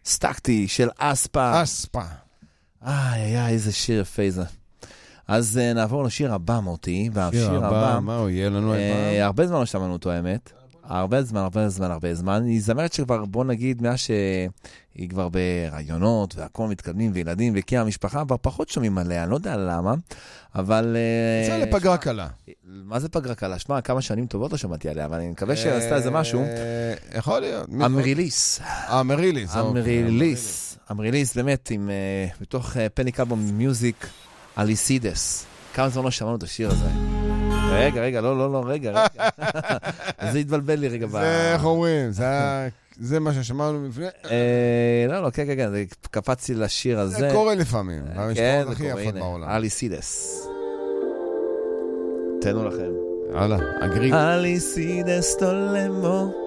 סטקתי של אספה. אספה. איזה שיר יפה זה. אז נעבור לשיר הבא, מוטי. שיר הבא, מה הוא יהיה לנו? הרבה זמן לא שמענו אותו, האמת. הרבה זמן. היא זמרת שכבר, בוא נגיד, מה שהיא כבר ברעיונות, והכל מתקדמים, וילדים, וכי המשפחה, כבר פחות שומעים עליה, אני לא יודע למה, אבל... זה לפגרה קלה. מה זה פגרה קלה? שמע, כמה שנים טובות לא שמעתי עליה, אבל אני מקווה שעשתה איזה משהו. יכול להיות. אמריליס. אמריליס, באמת, בתוך פניק אלבום מיוזיק, אליסידס. כמה זמן לא שמענו את השיר הזה. רגע, לא, רגע. זה התבלבל לי רגע. זה איך אומרים, זה מה ששמענו לפני. לא, כן, זה קפצתי לשיר הזה. זה קורה לפעמים. כן, זה קורה, הנה. אליסידס. תנו לכם. הלאה, אגריד. אליסידס תולמו.